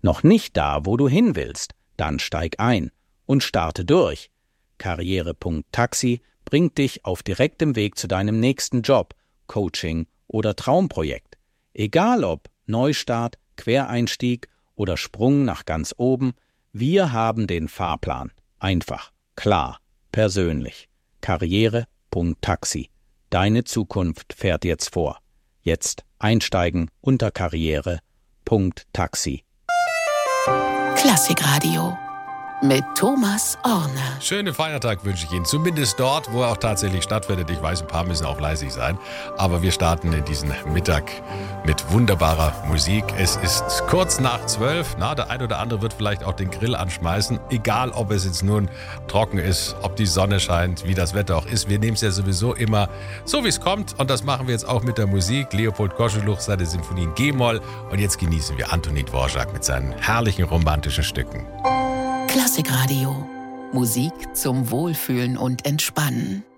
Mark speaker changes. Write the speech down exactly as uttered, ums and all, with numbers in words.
Speaker 1: Noch nicht da, wo du hin willst? Dann steig ein und starte durch. Karriere.taxi bringt dich auf direktem Weg zu deinem nächsten Job, Coaching oder Traumprojekt. Egal ob Neustart, Quereinstieg oder Sprung nach ganz oben, wir haben den Fahrplan. Einfach, klar, persönlich. Karriere.taxi. Deine Zukunft fährt jetzt vor. Jetzt einsteigen unter Karriere.taxi.
Speaker 2: Klassikradio mit Thomas Orner.
Speaker 3: Schönen Feiertag wünsche ich Ihnen, zumindest dort, wo er auch tatsächlich stattfindet. Ich weiß, ein paar müssen auch fleißig sein, aber wir starten in diesen Mittag mit wunderbarer Musik. Es ist kurz nach zwölf, na, der ein oder andere wird vielleicht auch den Grill anschmeißen, egal ob es jetzt nun trocken ist, ob die Sonne scheint, wie das Wetter auch ist. Wir nehmen es ja sowieso immer so, wie es kommt, und das machen wir jetzt auch mit der Musik. Leopold Koscheluch, seine Sinfonie in G-Moll, und jetzt genießen wir Antonín Dvořák mit seinen herrlichen romantischen Stücken.
Speaker 2: Klassikradio. Musik zum Wohlfühlen und Entspannen.